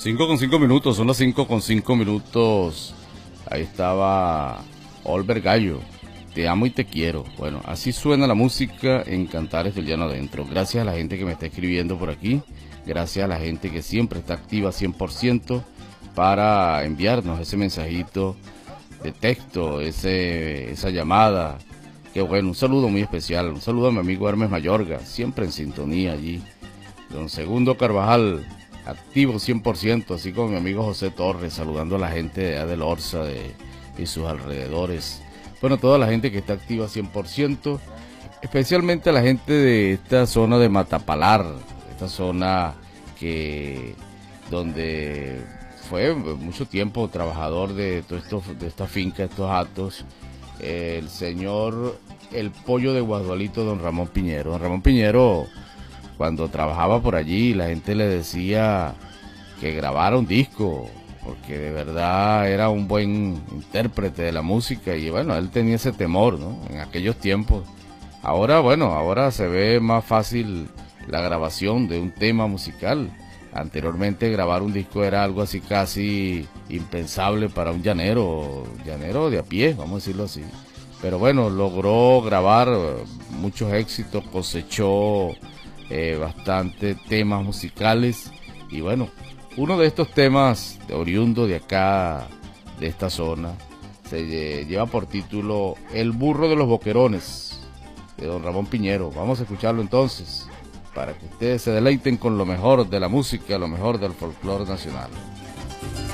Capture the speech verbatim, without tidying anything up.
Cinco con cinco minutos, son las cinco con cinco minutos. Ahí estaba Olver Gallo, Te amo y te quiero. Bueno, así suena la música en Cantares del Llano Adentro. Gracias a la gente que me está escribiendo por aquí, gracias a la gente que siempre está activa cien por ciento para enviarnos ese mensajito de texto, ese, esa llamada. Qué bueno, un saludo muy especial, un saludo a mi amigo Hermes Mayorga, siempre en sintonía allí. Don Segundo Carvajal, activo cien por ciento, así como mi amigo José Torres, saludando a la gente de Adel Orza de, y sus alrededores. Bueno, toda la gente que está activa cien por ciento, especialmente a la gente de esta zona de Matapalar, esta zona que donde fue mucho tiempo trabajador de todo esto, de esta finca, estos actos, el señor El Pollo de Guadualito, don Ramón Piñero. Don Ramón Piñero, cuando trabajaba por allí, la gente le decía que grabara un disco, porque de verdad era un buen intérprete de la música, y bueno, él tenía ese temor, ¿no? En aquellos tiempos. Ahora, bueno, ahora se ve más fácil la grabación de un tema musical. Anteriormente grabar un disco era algo así casi impensable para un llanero, llanero de a pie, vamos a decirlo así. Pero bueno, logró grabar muchos éxitos, cosechó eh, bastante temas musicales, y bueno, uno de estos temas de oriundo de acá, de esta zona, se lleva por título El Burro de los Boquerones, de don Ramón Piñero. Vamos a escucharlo entonces, para que ustedes se deleiten con lo mejor de la música, lo mejor del folclore nacional.